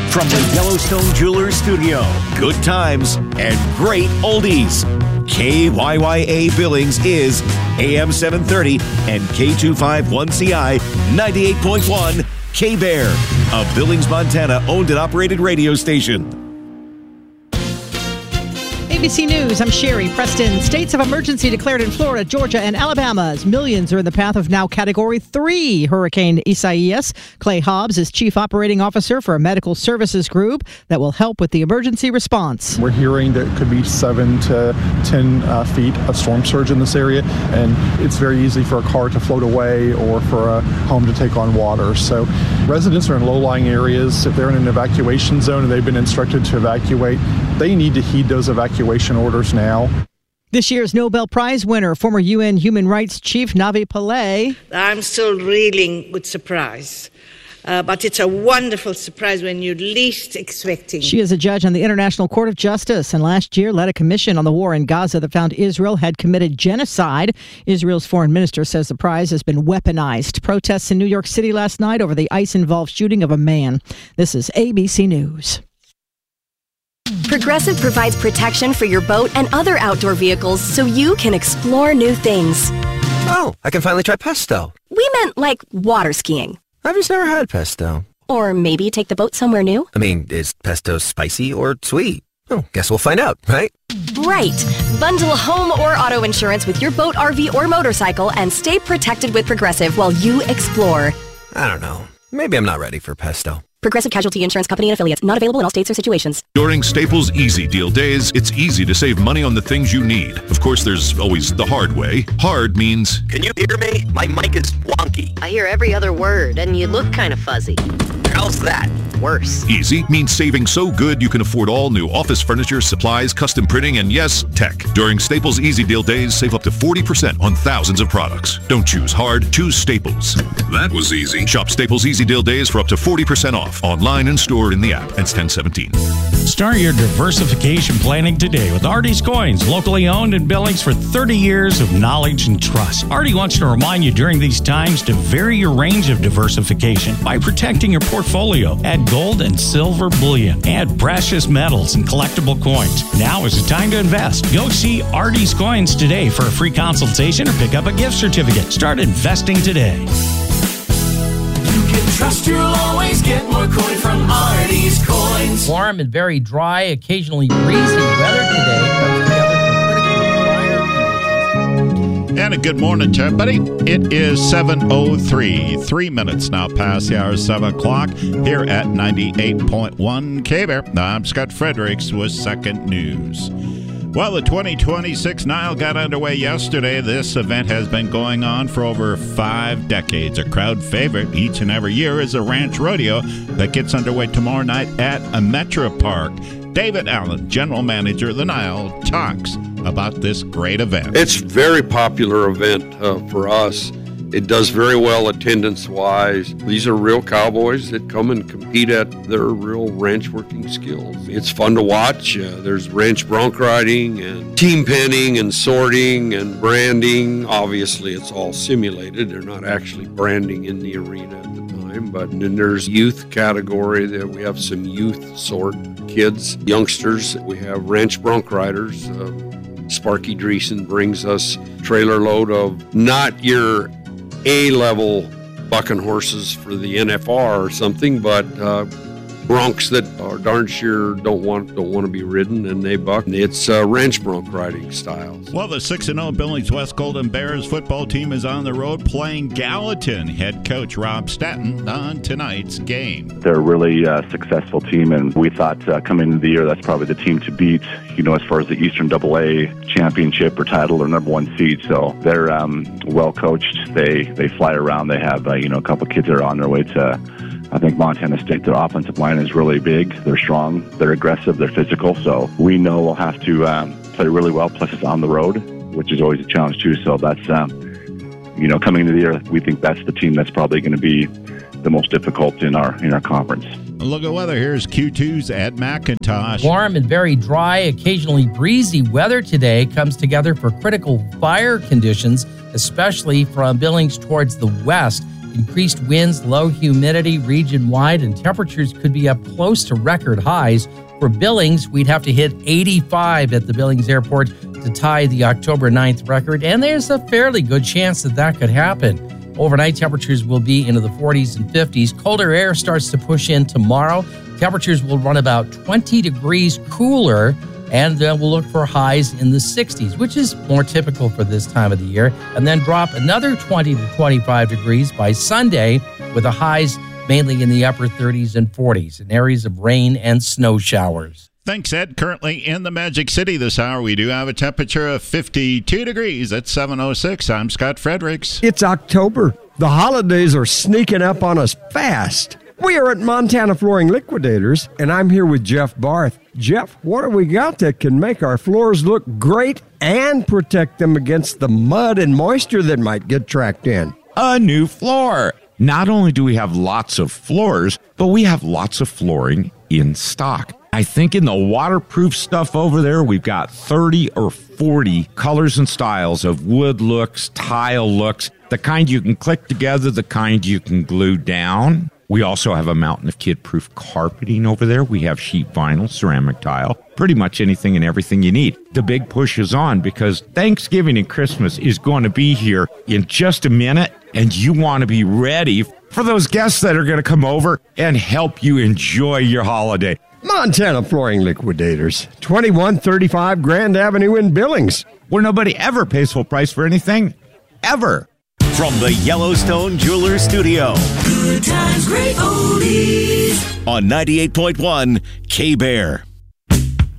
From the Yellowstone Jewelers Studio, good times and great oldies. KYYA Billings is AM 730 and K251CI 98.1 K-Bear, a Billings, Montana owned and operated radio station. ABC News, I'm Sherry Preston. States of emergency declared in Florida, Georgia, and Alabama as millions are in the path of now Category 3 Hurricane Isaias. Clay Hobbs is Chief Operating Officer for a medical services group that will help with the emergency response. We're hearing that it could be 7 to 10 feet of storm surge in this area, and it's very easy for a car to float away or for a home to take on water. So residents are in low-lying areas. If they're in an evacuation zone and they've been instructed to evacuate, they need to heed those evacuation orders now. This year's Nobel Prize winner, former UN Human Rights Chief Navi Pillay. I'm still reeling with surprise. But it's a wonderful surprise when you're least expecting. She is a judge on the International Court of Justice and last year led a commission on the war in Gaza that found Israel had committed genocide. Israel's foreign minister says the prize has been weaponized. Protests in New York City last night over the ICE-involved shooting of a man. This is ABC News. Progressive provides protection for your boat and other outdoor vehicles so you can explore new things. Oh, I can finally try pesto. We meant like water skiing. I've just never had pesto. Or maybe take the boat somewhere new. I mean, is pesto spicy or sweet? Oh, guess we'll find out, right? Right. Bundle home or auto insurance with your boat, RV, or motorcycle and stay protected with Progressive while you explore. I don't know. Maybe I'm not ready for pesto. Progressive Casualty Insurance Company and Affiliates. Not available in all states or situations. During Staples Easy Deal Days, it's easy to save money on the things you need. Of course, there's always the hard way. Hard means... Can you hear me? My mic is wonky. I hear every other word, and you look kind of fuzzy. How's that? Worse. Easy means saving so good you can afford all new office furniture, supplies, custom printing, and yes, tech. During Staples Easy Deal Days, save up to 40% on thousands of products. Don't choose hard, choose Staples. That was easy. Shop Staples Easy Deal Days for up to 40% off. Online and store in the app. Ends 10/17. Start your diversification planning today with Artie's Coins, locally owned in Billings for 30 years of knowledge and trust. Artie wants to remind you during these times to vary your range of diversification by protecting your portfolio. Add gold and silver bullion. Add precious metals and collectible coins. Now is the time to invest. Go see Artie's Coins today for a free consultation or pick up a gift certificate. Start investing today. You can trust you'll always get more coin from Artie's Coins. Warm and very dry, occasionally breezy weather today comes together for critical fire conditions. And a good morning to everybody. It is 7:03, 3 minutes now past the hour of 7 o'clock here at 98.1 K-Bear. I'm Scott Fredericks with Second News. Well, the 2026 Nile got underway yesterday. This event has been going on for over 5 decades. A crowd favorite each and every year is a ranch rodeo that gets underway tomorrow night at a Metro Park. David Allen, general manager of the Nile, talks about this great event. It's a very popular event for us. It does very well attendance-wise. These are real cowboys that come and compete at their real ranch working skills. It's fun to watch. There's ranch bronc riding and team penning and sorting and branding. Obviously, it's all simulated. They're not actually branding in the arena at the time. But then there's youth category that we have some youth sort kids, youngsters. We have ranch bronc riders. Sparky Dreesen brings us trailer load of not your A-level bucking horses for the NFR or something, but broncs that are darn sure don't want to be ridden, and they buck. It's ranch bronc riding styles. Well, the 6-0 Billings West Golden Bears football team is on the road playing Gallatin. Head coach Rob Statton on tonight's game. They're a really successful team, and we thought coming into the year that's probably the team to beat, as far as the Eastern AA championship or title or number 1 seed. So they're well coached. They fly around. They have a couple kids that are on their way to, I think, Montana State. Their offensive line is really big. They're strong. They're aggressive. They're physical. So we know we'll have to play really well. Plus it's on the road, which is always a challenge too. So that's coming into the year, we think that's the team that's probably going to be the most difficult in our conference. Look at weather. Here's Q2's Ed McIntosh. Warm and very dry, occasionally breezy weather today comes together for critical fire conditions, especially from Billings towards the west. increased winds, low humidity region-wide, and temperatures could be up close to record highs. For Billings, we'd have to hit 85 at the Billings Airport to tie the October 9th record, and there's a fairly good chance that could happen. Overnight temperatures will be into the 40s and 50s. Colder air starts to push in tomorrow. Temperatures will run about 20 degrees cooler, and then we'll look for highs in the 60s, which is more typical for this time of the year, and then drop another 20 to 25 degrees by Sunday, with the highs mainly in the upper 30s and 40s, in areas of rain and snow showers. Thanks, Ed. Currently in the Magic City this hour, we do have a temperature of 52 degrees at 7:06. I'm Scott Fredericks. It's October. The holidays are sneaking up on us fast. We are at Montana Flooring Liquidators, and I'm here with Jeff Barth. Jeff, what do we got that can make our floors look great and protect them against the mud and moisture that might get tracked in? A new floor. Not only do we have lots of floors, but we have lots of flooring in stock. I think in the waterproof stuff over there, we've got 30 or 40 colors and styles of wood looks, tile looks, the kind you can click together, the kind you can glue down. We also have a mountain of kid-proof carpeting over there. We have sheet vinyl, ceramic tile, pretty much anything and everything you need. The big push is on because Thanksgiving and Christmas is going to be here in just a minute, and you want to be ready for those guests that are going to come over and help you enjoy your holiday. Montana Flooring Liquidators, 2135 Grand Avenue in Billings, where nobody ever pays full price for anything, ever. From the Yellowstone Jewelers Studio. Good times, great oldies. On 98.1 K-Bear.